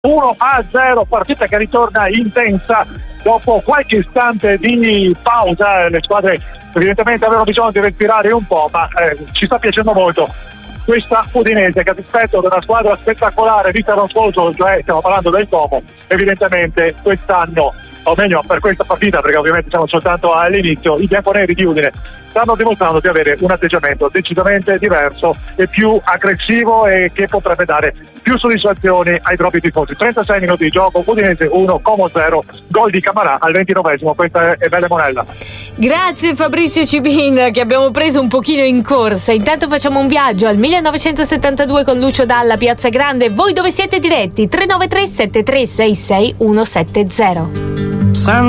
1-0, partita che ritorna intensa dopo qualche istante di pausa. Le squadre evidentemente avevano bisogno di respirare un po', ma ci sta piacendo molto questa Udinese, che a dispetto di una squadra spettacolare vista lo scorso, cioè stiamo parlando del Como, evidentemente quest'anno, o meglio per questa partita, perché ovviamente siamo soltanto all'inizio, i bianconeri di Udine stanno dimostrando di avere un atteggiamento decisamente diverso e più aggressivo, e che potrebbe dare più soddisfazioni ai propri tifosi. 36 minuti di gioco, Udinese 1, Como 0, gol di Camarà al 29esimo. Questa è Belle Monella. Grazie Fabrizio Cibin, che abbiamo preso un pochino in corsa. Intanto facciamo un viaggio al 1972 con Lucio Dalla, Piazza Grande. Voi dove siete diretti? 393 7366 170.